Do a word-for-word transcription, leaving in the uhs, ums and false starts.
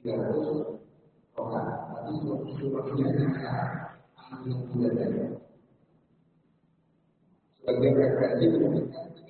tiga ratus orang, tapi seluruhnya mereka anak yang muda dari sebagai referensi menunjukkan